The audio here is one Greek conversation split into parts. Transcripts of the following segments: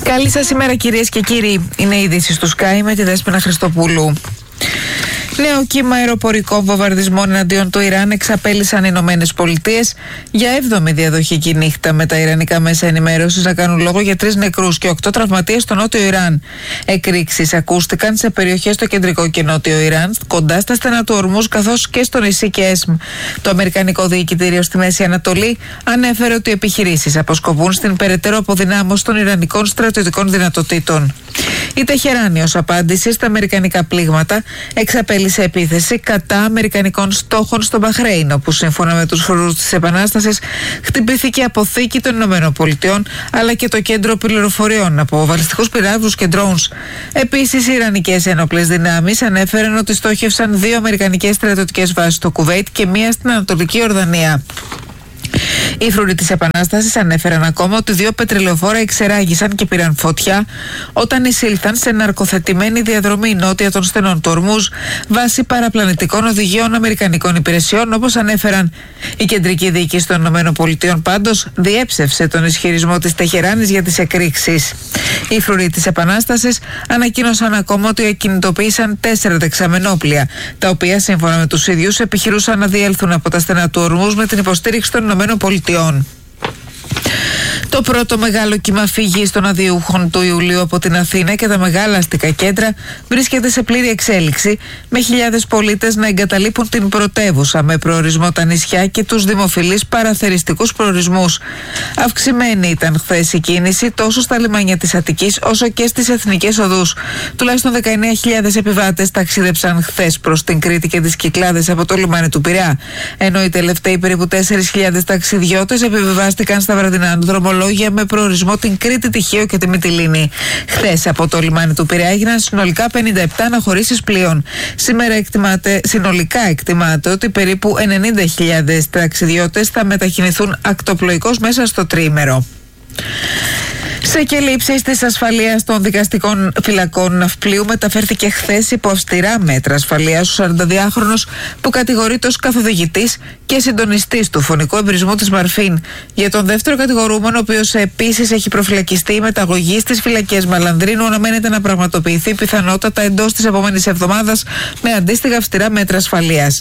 Καλή σας ημέρα κυρίες και κύριοι. Είναι η είδηση του Sky με τη Δέσποινα Χριστοπούλου. Νέο κύμα αεροπορικών βομβαρδισμών εναντίον του Ιράν εξαπέλυσαν οι Ηνωμένες Πολιτείες για 7η διαδοχική νύχτα, με τα ιρανικά μέσα ενημέρωσης να κάνουν λόγο για 3 νεκρούς και 8 τραυματίες στο νότιο Ιράν. Εκρήξεις ακούστηκαν σε περιοχές στο κεντρικό και νότιο Ιράν, κοντά στα στενά του Ορμούζ καθώς και στο νησί Κέσμ. Το Αμερικανικό Διοικητήριο στη Μέση Ανατολή ανέφερε ότι οι επιχειρήσεις αποσκοπούν στην περαιτέρω αποδυνάμωση των ιρανικών στρατιωτικών δυνατοτήτων. Η Τεχεράνη, ως απάντηση στα αμερικανικά πλήγματα, εξαπέλυσε επίθεση κατά αμερικανικών στόχων στο Μπαχρέιν, όπου σύμφωνα με τους φορούς της Επανάστασης χτυπήθηκε αποθήκη των ΗΠΑ αλλά και το κέντρο πληροφοριών από βαλιστικούς πυράβλους και drones. Επίσης, οι Ιρανικές ένοπλες δυνάμεις ανέφεραν ότι στόχευσαν 2 αμερικανικές στρατιωτικές βάσεις στο Κουβέιτ και 1 στην Ανατολική Ορδανία. Οι φρουροί της Επανάστασης ανέφεραν ακόμα ότι 2 πετρελαιοφόρα εξεράγησαν και πήραν φωτιά όταν εισήλθαν σε ναρκοθετημένη διαδρομή νότια των στενών του Ορμούζ βάσει παραπλανητικών οδηγίων αμερικανικών υπηρεσιών, όπως ανέφεραν. Η κεντρική διοίκηση των ΗΠΑ πάντως διέψευσε τον ισχυρισμό της Τεχεράνης για τις εκρήξεις. Οι φρουροί της Επανάστασης ανακοίνωσαν ακόμα ότι ακινητοποίησαν 4 δεξαμενόπλια, τα οποία σύμφωνα με τους ίδιους επιχειρούσαν να διέλθουν από τα στενά του Ορμούζ με την υποστήριξη των ΗΠΑ. Το πρώτο μεγάλο κύμα φυγής των αδειούχων του Ιουλίου από την Αθήνα και τα μεγάλα αστικά κέντρα βρίσκεται σε πλήρη εξέλιξη, με χιλιάδες πολίτες να εγκαταλείπουν την πρωτεύουσα με προορισμό τα νησιά και τους δημοφιλείς παραθεριστικούς προορισμούς. Αυξημένη ήταν χθες η κίνηση τόσο στα λιμάνια της Αττικής όσο και στις εθνικές οδούς. Τουλάχιστον 19.000 επιβάτες ταξίδεψαν χθες προς την Κρήτη και τις Κυκλάδες από το λιμάνι του Πειραιά, ενώ οι τελευταίοι περίπου 4.000 ταξιδιώτες επιβιβάστηκαν στα βραδινά δρομολόγια με προορισμό την Κρήτη, τη Χίο και τη Μυτιλήνη. Χθες από το λιμάνι του Πειραιά έγιναν συνολικά 57 αναχωρήσεις πλοίων. Σήμερα συνολικά εκτιμάται ότι περίπου 90.000 ταξιδιώτες θα μετακινηθούν ακτοπλοϊκώς μέσα στο τριήμερο. Σε κελύψεις της ασφαλείας των δικαστικών φυλακών ναυπλίου μεταφέρθηκε χθες υπό αυστηρά μέτρα ασφαλείας ο 42χρονος που κατηγορείται ως καθοδηγητής και συντονιστής του φωνικού εμπρισμού της Μαρφίν. Για τον δεύτερο κατηγορούμενο, ο οποίος επίσης έχει προφυλακιστεί, η μεταγωγή στις φυλακές Μαλανδρίνου αναμένεται να πραγματοποιηθεί πιθανότατα εντός της επόμενης εβδομάδας με αντίστοιχα αυστηρά μέτρα ασφαλείας.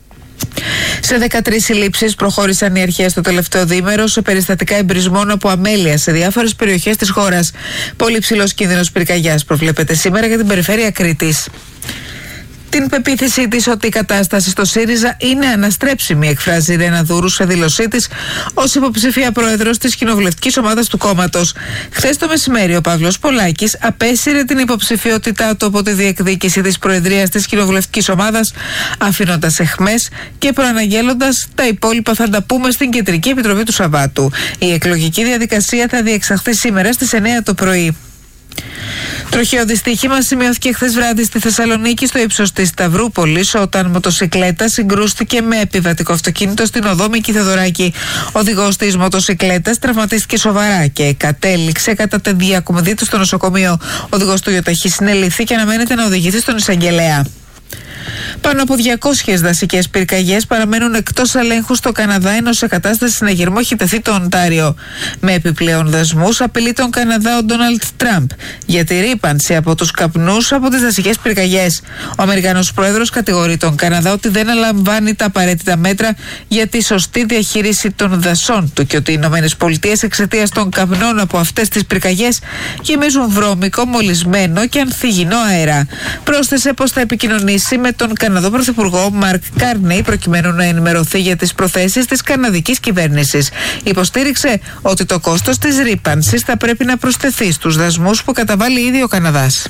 Σε 13 συλλήψεις προχώρησαν οι αρχές το τελευταίο διήμερο σε περιστατικά εμπρισμών από αμέλεια σε διάφορες περιοχές της χώρας. Πολύ ψηλός κίνδυνος πυρκαγιάς προβλέπεται σήμερα για την περιφέρεια Κρήτης. Την πεποίθησή της ότι η κατάσταση στο ΣΥΡΙΖΑ είναι αναστρέψιμη, εκφράζει η Ρένα Δούρου σε δήλωσή της ως υποψήφια πρόεδρος της κοινοβουλευτικής ομάδας του κόμματος. Χθες το μεσημέρι ο Παύλος Πολάκης απέσυρε την υποψηφιότητά του από τη διεκδίκηση της προεδρίας της κοινοβουλευτικής ομάδας, αφήνοντας εχμές και προαναγγέλλοντας τα υπόλοιπα θα τα πούμε στην Κεντρική Επιτροπή του Σαββάτου. Η εκλογική διαδικασία θα διεξαχθεί σήμερα στις 9 το πρωί. Τροχαίο δυστύχημα σημειώθηκε χθες βράδυ στη Θεσσαλονίκη στο ύψος της Σταυρούπολης όταν μοτοσικλέτα συγκρούστηκε με επιβατικό αυτοκίνητο στην οδό Μίκη Θεοδωράκη. Ο οδηγός της μοτοσικλέτας τραυματίστηκε σοβαρά και κατέληξε κατά τη διακομιδή του στο νοσοκομείο. Ο οδηγός του ιοταχή συνελήφθη και αναμένεται να οδηγηθεί στον εισαγγελέα. Πάνω από 200 δασικές πυρκαγιές παραμένουν εκτός ελέγχου στο Καναδά, ενώ σε κατάσταση συναγερμό έχει τεθεί το Οντάριο. Με επιπλέον δασμούς απειλεί τον Καναδά ο Ντόναλντ Τραμπ για τη ρύπανση από τους καπνούς από τις δασικές πυρκαγιές. Ο Αμερικανός πρόεδρος κατηγορεί τον Καναδά ότι δεν αναλαμβάνει τα απαραίτητα μέτρα για τη σωστή διαχείριση των δασών του και ότι οι ΗΠΑ εξαιτίας των καπνών από αυτές τις πυρκαγιές γεμίζουν βρώμικο, μολυσμένο και ανθυγινό αέρα. Πρόσθεσε πως θα επικοινωνήσει με τον Καναδό Πρωθυπουργό Μαρκ Κάρνεϊ προκειμένου να ενημερωθεί για τις προθέσεις της καναδικής κυβέρνησης. Υποστήριξε ότι το κόστος της ρύπανσης θα πρέπει να προσθεθεί στους δασμούς που καταβάλει ήδη ο Καναδάς.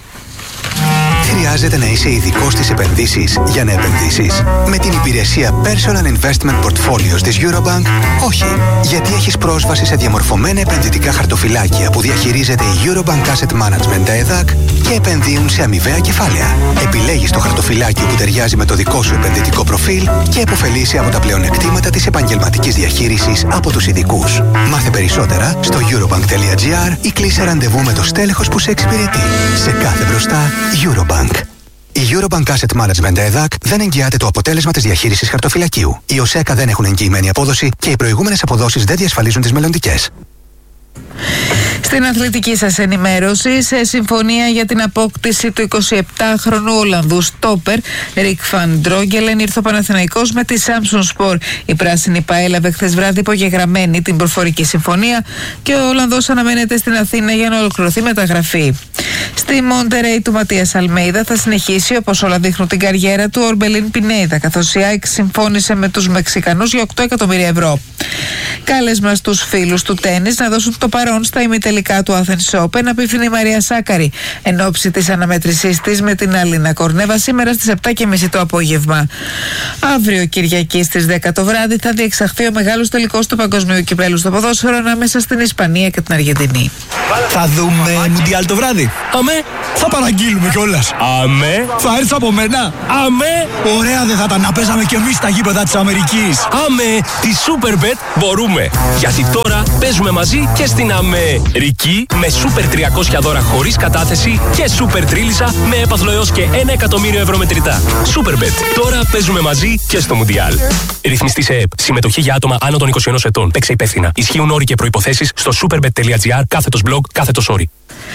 Χρειάζεται να είσαι ειδικός στις επενδύσεις για να επενδύσεις? Με την υπηρεσία Personal Investment Portfolios της Eurobank, όχι. Γιατί έχεις πρόσβαση σε διαμορφωμένα επενδυτικά χαρτοφυλάκια που διαχειρίζεται η Eurobank Asset Management ΕΔΑΚ και επενδύουν σε αμοιβαία κεφάλαια. Επιλέγεις το χαρτοφυλάκιο που ταιριάζει με το δικό σου επενδυτικό προφίλ και επωφελείσαι από τα πλεονεκτήματα της επαγγελματικής διαχείρισης από τους ειδικούς. Μάθε περισσότερα στο eurobank.gr ή κλείσε ραντεβού με το στέλεχος που σε εξυπηρετεί. Σε κάθε μπροστά, Eurobank. Η Eurobank Asset Management ΕΔΑΚ δεν εγγυάται το αποτέλεσμα της διαχείρισης χαρτοφυλακίου. Οι ΟΣΕΚΑ δεν έχουν εγγυημένη απόδοση και οι προηγούμενες αποδόσεις δεν διασφαλίζουν τις μελλοντικές. Στην αθλητική σας ενημέρωση, σε συμφωνία για την απόκτηση του 27χρονου Ολλανδού στόπερ Ρικ Φαν Ντρόγκελεν ήρθε ο Παναθηναϊκός με τη Σάμψον Σπορ. Η πράσινη ΠΑΕΛΑΒΕ χθες βράδυ υπογεγραμμένη την προφορική συμφωνία και ο Ολλανδός αναμένεται στην Αθήνα για να ολοκληρωθεί μεταγραφή. Στη Μοντερέι του Ματίας Αλμέιδα θα συνεχίσει, όπως όλα δείχνουν, την καριέρα του Ορμπελίν Πινέιδα, καθώς η ΑΕΚ συμφώνησε με τους Μεξικανούς για 8 εκατομμύρια ευρώ. Κάλεσμα στους φίλους του τένις να δώσουν το παρόν στα ημιτελικά του Athens Open, απίφθινε η Μαρία Σάκαρη εν ώψη της αναμέτρησής της με την Αλίνα Κορνέβα σήμερα στις 7:30 το απόγευμα. Αύριο Κυριακή στις 10 το βράδυ θα διεξαχθεί ο μεγάλος τελικός του Παγκοσμίου Κυπέλλου στο ποδόσφαιρο ανάμεσα στην Ισπανία και την Αργεντινή. Θα δούμε Μουντιάλ το βράδυ. Αμέ. Θα παραγγείλουμε κιόλας. Αμέ. Θα έρθεις από μένα. Αμέ. Ωραία δεν θα ήταν να παίζαμε κι εμείς στα γήπεδα της Αμερικής. Αμέ. Τη Superbet μπορούμε. Γιατί τώρα παίζουμε μαζί και στην Αμερική με Super 300 δώρα χωρίς κατάθεση και Super Τρίλισσα με έπαθλο έως και 1 εκατομμύριο ευρώ μετρητά. Superbet. Τώρα παίζουμε μαζί και στο Μουντιάλ. Ρυθμιστή σε ΕΠ. Συμμετοχή για άτομα άνω των 21 ετών. Παίξε υπεύθυνα. Ισχύουν όροι και προϋποθέσεις στο superbet.gr/blog/story.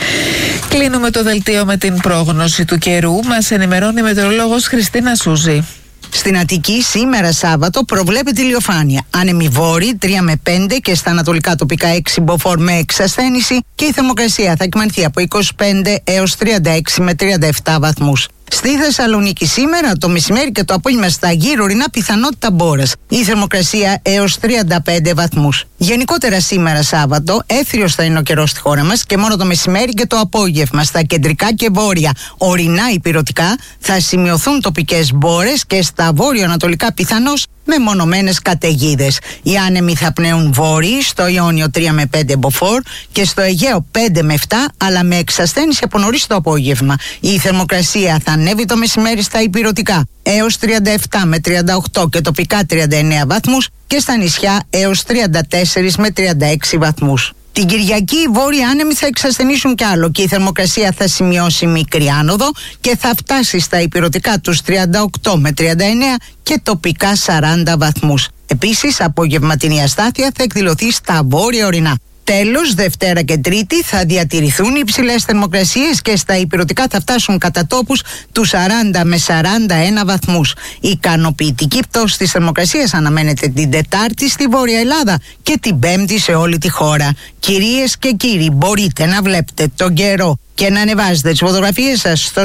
Κλείνουμε το δελτίο με την πρόγνωση του καιρού. Μας ενημερώνει η μετεωρολόγος Χριστίνα Σούζη. Στην Αττική σήμερα Σάββατο προβλέπεται ηλιοφάνεια. Άνεμοι βόρειοι 3 με 5 και στα ανατολικά τοπικά 6 μποφόρ με εξασθένηση και η θερμοκρασία θα εκμανθεί από 25 έως 36 με 37 βαθμούς. Στη Θεσσαλονίκη σήμερα το μεσημέρι και το απόγευμα στα γύρω-ορεινά πιθανότητα μπόρας. Η θερμοκρασία έως 35 βαθμούς. Γενικότερα σήμερα Σάββατο έθριος θα είναι ο καιρός στη χώρα μας και μόνο το μεσημέρι και το απόγευμα στα κεντρικά και βόρεια ορεινά υπηρετικά θα σημειωθούν τοπικές μπόρες και στα βόρειο-ανατολικά πιθανώς μεμονωμένες καταιγίδες. Οι άνεμοι θα πνέουν βόρειοι στο Ιόνιο 3 με 5 μποφόρ και στο Αιγαίο 5 με 7 αλλά με εξασθένηση από νωρίς το απόγευμα. Η θερμοκρασία θα ανέβει το μεσημέρι στα υπηρετικά έως 37 με 38 και τοπικά 39 βαθμούς και στα νησιά έως 34 με 36 βαθμούς. Την Κυριακή οι βόρειοι άνεμοι θα εξασθενήσουν κι άλλο και η θερμοκρασία θα σημειώσει μικρή άνοδο και θα φτάσει στα υπηρετικά τους 38 με 39 και τοπικά 40 βαθμούς. Επίσης, απογευματινή αστάθεια θα εκδηλωθεί στα βόρεια ορεινά. Τέλος, Δευτέρα και Τρίτη θα διατηρηθούν οι υψηλές θερμοκρασίες και στα υπηρετικά θα φτάσουν κατά τόπους τους 40 με 41 βαθμούς. Η ικανοποιητική πτώση της θερμοκρασίας αναμένεται την Τετάρτη στη Βόρεια Ελλάδα και την Πέμπτη σε όλη τη χώρα. Κυρίες και κύριοι, μπορείτε να βλέπετε τον καιρό και να ανεβάζετε τις φωτογραφίες σας στο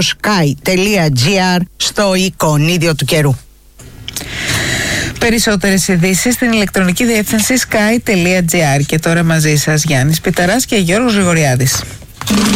sky.gr στο εικονίδιο του καιρού. Περισσότερες ειδήσεις στην ηλεκτρονική διεύθυνση sky.gr. Και τώρα μαζί σας Γιάννης Πιταράς και Γιώργος Γρηγοριάδης.